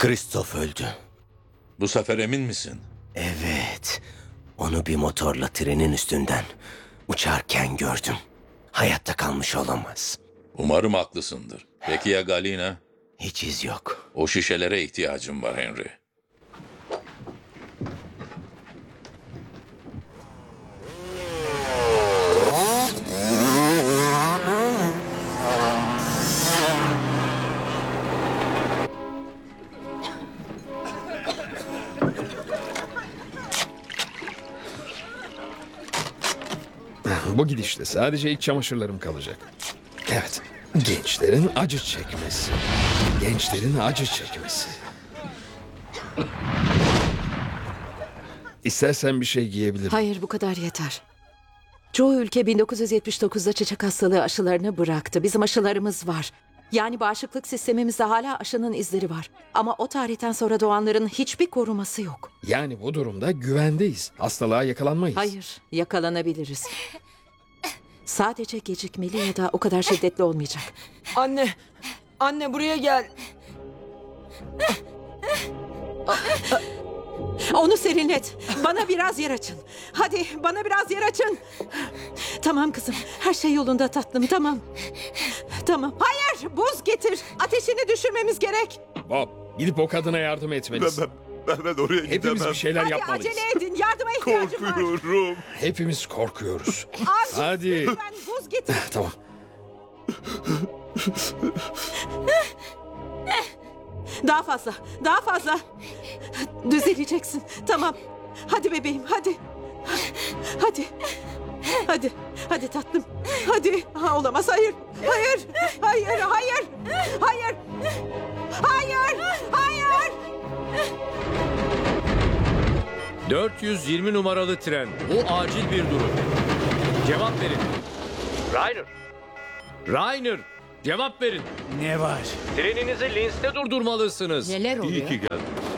Christoph öldü. Bu sefer emin misin? Evet. Onu bir motorla trenin üstünden uçarken gördüm. Hayatta kalmış olamaz. Umarım haklısındır. Peki ya Galina? Hiç iz yok. O şişelere ihtiyacım var Henry. Bu gidişle sadece iç çamaşırlarım kalacak. Evet. Gençlerin acı çekmesi. Gençlerin acı çekmesi. İstersen bir şey giyebilirim. Hayır, bu kadar yeter. Çoğu ülke 1979'da çiçek hastalığı aşılarını bıraktı. Bizim aşılarımız var. Yani bağışıklık sistemimizde hala aşının izleri var. Ama o tarihten sonra doğanların hiçbir koruması yok. Yani bu durumda güvendeyiz. Hastalığa yakalanmayız. Hayır, yakalanabiliriz. Sadece gecikmeli ya da o kadar şiddetli olmayacak. Anne, anne buraya gel. Onu serinlet. Bana biraz yer açın. Hadi bana biraz yer açın. Tamam kızım. Her şey yolunda tatlım. Tamam. Tamam. Hayır. Buz getir. Ateşini düşürmemiz gerek. Bob, gidip o kadına yardım etmelisin. Ben oraya Hepimiz gidemem. bir şeyler Hadi yapmalıyız. acele edin. Yardıma ihtiyacım var. Korkuyorum. Hepimiz korkuyoruz. Acil. Hadi. Lütfen buz getir. Tamam. Daha fazla. Daha fazla. Düzeleceksin. Tamam. Hadi bebeğim. Hadi. Hadi. Hadi. Hadi tatlım. Hadi. Ha, olamaz. Hayır. Hayır. Hayır. Hayır. Hayır. Hayır. Hayır. 420 numaralı tren. Bu acil bir durum. Cevap verin. Rainer. Rainer. Cevap verin. Ne var? Treninizi Linz'de durdurmalısınız. Neler oluyor? İyi ki geldin.